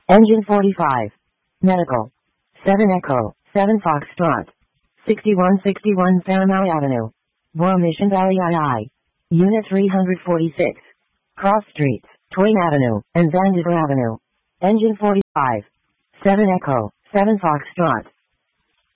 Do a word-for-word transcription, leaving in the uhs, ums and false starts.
Engine forty-five. Medical. seven Echo, seven Foxtrot. sixty-one sixty-one Fairmount Avenue. Boyle Mission Valley two I. Unit three forty-six. Cross Streets, Twain Avenue, and Vandiver Avenue. Engine forty-five. seven Echo, seven Foxtrot.